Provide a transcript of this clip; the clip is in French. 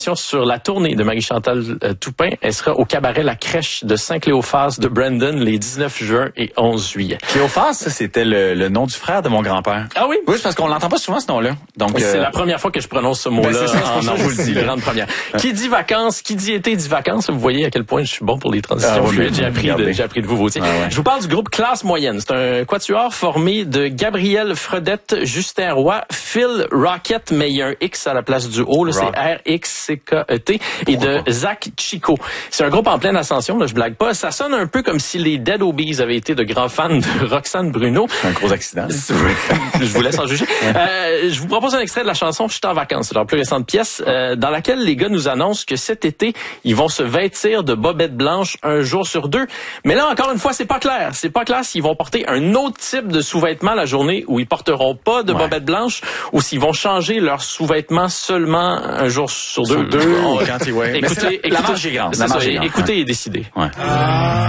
Sur la tournée de Marie-Chantal Toupin. Elle sera au cabaret La Crèche de Saint-Cléophas de Brandon les 19 juin et 11 juillet. Cléophas, ça, c'était le nom du frère de mon grand-père. Ah oui? Oui, c'est parce qu'on l'entend pas souvent, ce nom-là. Donc, c'est la première fois que je prononce ce mot-là. c'est ça, je vous le dis. Grande première. Qui dit vacances, qui dit été dit vacances. Vous voyez à quel point je suis bon pour les transitions. J'ai appris de vous aussi. Je vous parle du groupe Classe Moyenne. C'est un quatuor formé de Gabriel Fredette, Justin Roy, Phil Rocket, mais il y a un X à la place du O, là, c'est R-X-C-K-E-T, et de Zach Chico. C'est un groupe en pleine ascension, là, je blague pas. Ça sonne un peu comme si les Dead Obies avaient été de grands fans de Roxane Bruno. Un gros accident. Je vous laisse en juger. Je vous propose un extrait de la chanson « Je suis en vacances ». C'est leur plus récente pièce, dans laquelle les gars nous annoncent que cet été, ils vont se vêtir de bobettes blanches un jour sur deux. Mais là, encore une fois, c'est pas clair. C'est pas clair s'ils vont porter un autre type de sous-vêtements la journée où ils porteront pas de bobettes blanches ou s'ils vont changer leurs sous-vêtements seulement un jour sur deux. Écoutez, la marge est grande. Écoutez et décidez. Ouais.